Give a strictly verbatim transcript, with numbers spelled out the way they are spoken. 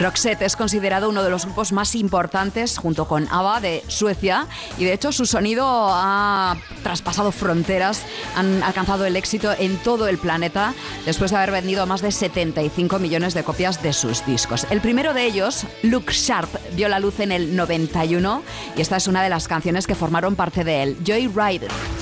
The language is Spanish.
Roxette es considerado uno de los grupos más importantes, junto con ABBA, de Suecia, y de hecho su sonido ha traspasado fronteras, han alcanzado el éxito en todo el planeta después de haber vendido más de setenta y cinco millones de copias de sus discos. El primero de ellos, Look Sharp, vio la luz en el noventa y uno y esta es una de las canciones que formaron parte de él, Joyride.